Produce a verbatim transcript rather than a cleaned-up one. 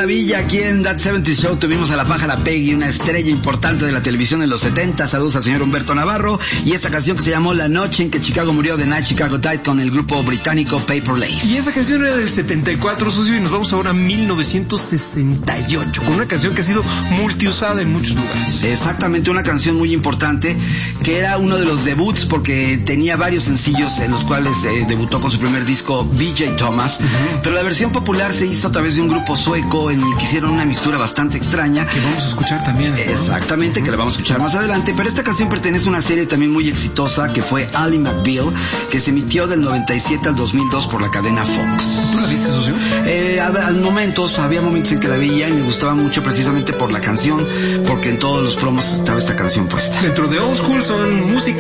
maravilla! Aquí en That setenta Show tuvimos a la pájara Peggy, una estrella importante de la televisión en los setenta. Saludos al señor Humberto Navarro. Y esta canción que se llamó La Noche en que Chicago murió, The Night Chicago Died, con el grupo británico Paper Lace. Y esa canción era del setenta y cuatro, socio, y nos vamos ahora a mil novecientos sesenta y ocho, con una canción que ha sido multiusada en muchos lugares. Exactamente, una canción muy importante, que era uno de los debuts, porque tenía varios sencillos en los cuales eh, debutó con su primer disco B J Thomas, uh-huh. Pero la versión popular se hizo a través de un grupo sueco en el que hicieron una mixtura bastante extraña. Que vamos a escuchar también. Exactamente, uh-huh. Que la vamos a escuchar más adelante, pero esta canción pertenece a una serie también muy exitosa que fue Ally McBeal, que se emitió del noventa y siete al dos mil dos por la cadena Fox. ¿Tú la viste, socio? Eh, a, a momentos, había momentos en que la veía y me gustaba mucho precisamente por la canción, porque en todos los promos estaba esta canción puesta. Dentro de Old School son música